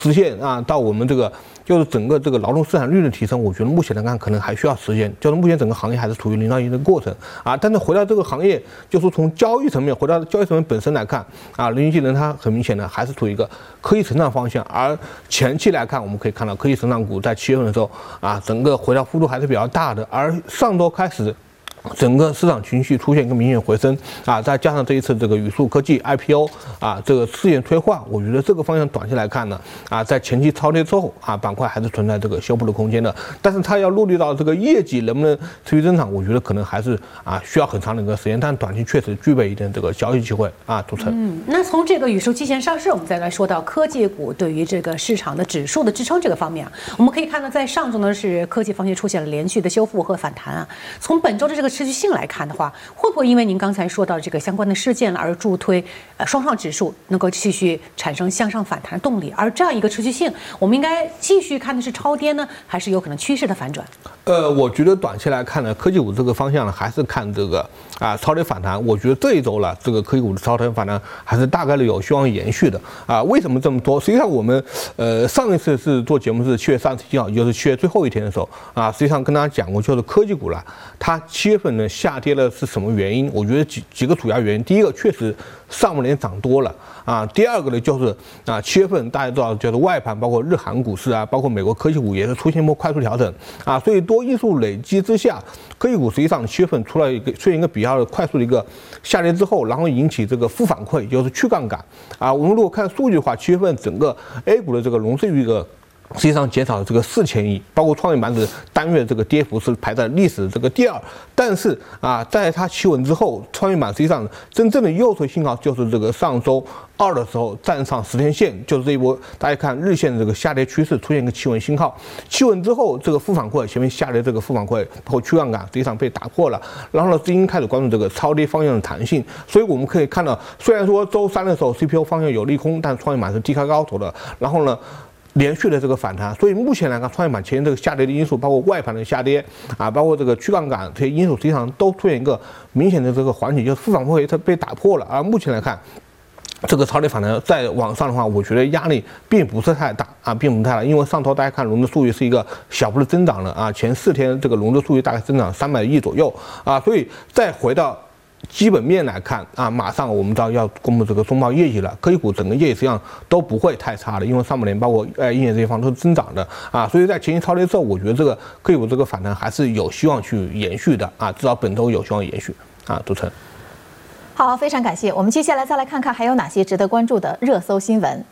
实现到我们这个就是整个这个劳动生产率的提升，我觉得目前来看可能还需要时间，就是目前整个行业还是处于0到1的过程但是回到这个行业，就是从交易层面，回到交易层面本身来看人工智能它很明显的还是处于一个科技成长方向，而前期来看，我们可以看到科技成长股在7月份的时候整个回调幅度还是比较大的，而上周开始。整个市场情绪出现一个明显回升再加上这一次这个宇树科技 IPO 这个事件催化，我觉得这个方向短期来看呢在前期超跌之后板块还是存在这个修复的空间的，但是它要落地到这个业绩能不能持续增长，我觉得可能还是需要很长的一个时间，但短期确实具备一定这个交易机会组成。 那从这个宇树期前上市，我们再来说到科技股对于这个市场的指数的支撑这个方面我们可以看到在上周呢是科技方面出现了连续的修复和反弹从本周的这个持续性来看的话，会不会因为您刚才说到这个相关的事件而助推双创指数能够继续产生向上反弹的动力？而这样一个持续性，我们应该继续看的是超跌呢，还是有可能趋势的反转？ 我觉得短期来看呢，科技股这个方向呢，还是看这个超跌反弹。我觉得这一周了，这个科技股的超跌反弹还是大概率有希望延续的为什么这么多？实际上我们上一次是做节目是7月31号，也就是7月最后一天的时候实际上跟大家讲过，就是科技股了，它7月份呢下跌的是什么原因？我觉得几个主要原因。第一个，确实上半年涨多了第二个呢，就是7月份大家知道，就是外盘包括日韩股市包括美国科技股也是出现一波快速调整所以多因素累积之下，科技股实际上7月份出现一个比较快速的一个下跌之后，然后引起这个负反馈，就是去杠杆我们如果看数据的话，7月份整个 A 股的这个融资余额实际上减少了这个4000亿，包括创业板指单月这个跌幅是排在历史这个第2，但是在它企稳之后，创业板实际上真正的右侧信号就是这个上周2的时候站上10天线，就是这一波大家看日线的这个下跌趋势出现一个企稳信号，企稳之后这个负反馈前面下跌这个负反馈包括去杠杆实际上被打破了，然后呢资金开始关注这个超跌方向的弹性，所以我们可以看到，虽然说周3的时候 CPO 方向有利空，但创业板是低开高走的，然后呢连续的这个反弹，所以目前来看，创业板前面这个下跌的因素，包括外盘的下跌包括这个去杠杆这些因素，实际上都出现一个明显的这个缓解，就是负反馈它被打破了。而目前来看，这个超跌反弹再往上的话，我觉得压力并不是太大并不是太大，因为上头大家看融资数据是一个小幅的增长了前4天这个融资数据大概增长300亿左右所以再回到基本面来看马上我们知道要公布这个中报业绩了，科技股整个业绩实际上都不会太差的，因为上半年包括硬件这些方都是增长的所以在前期超跌之后，我觉得这个科技股这个反弹还是有希望去延续的至少本周有希望延续主持人。 好，非常感谢。我们接下来再来看看还有哪些值得关注的热搜新闻。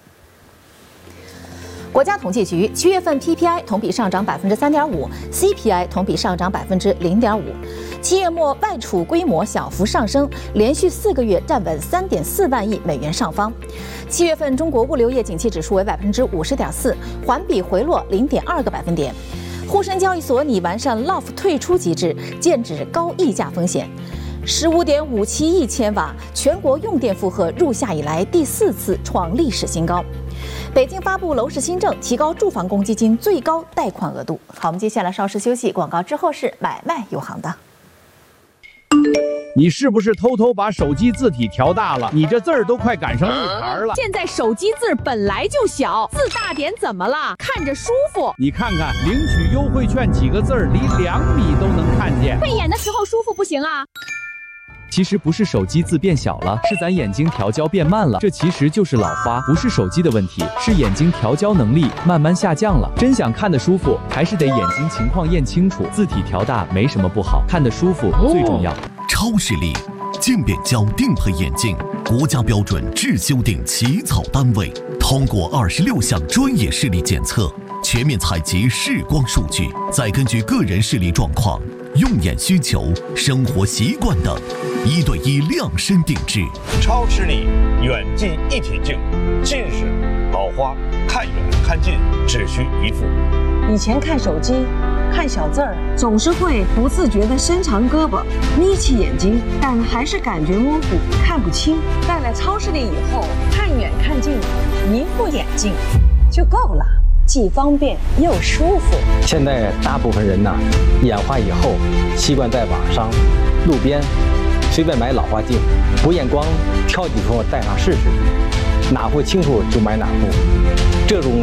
国家统计局7月份 PPI 同比上涨3.5%，CPI 同比上涨0.5%。7月末外储规模小幅上升，连续4个月站稳3.4万亿美元上方。7月份中国物流业景气指数为50.4%，环比回落0.2个百分点。沪深交易所拟完善 LOF 退出机制，剑指高溢价风险。15.57亿千瓦，全国用电负荷入夏以来第4次创历史新高。北京发布楼市新政，提高住房公积金最高贷款额度。好，我们接下来稍事休息，广告之后是买卖有行的。 你是不是偷偷把手机字体调大了？你这字儿都快赶上路牌了。 现在手机字本来就小，字大点怎么了？看着舒服。 你看看领取优惠券几个字儿，离2米都能看见。 慧眼的时候舒服不行啊。 其实不是手机字变小了，是咱眼睛调焦变慢了。这其实就是老花，不是手机的问题，是眼睛调焦能力慢慢下降了。真想看得舒服，还是得眼睛情况验清楚。字体调大没什么不好，看得舒服最重要。 超视力渐变焦定配眼镜，国家标准质修订起草单位，通过26项专业视力检测，全面采集视光数据，再根据个人视力状况、用眼需求、生活习惯等，1对1量身定制。 超视力远近一体镜，近视、老花、看远看近只需一副。 以前看手机、看小字儿，总是会不自觉地伸长胳膊、眯起眼睛，但还是感觉模糊，看不清。戴了超视力以后，看远看近，一副眼镜就够了，既方便又舒服。 现在大部分人呢，眼花以后习惯在网上、路边随便买老花镜，不验光挑几副戴上试试，哪副清楚就买哪副。这种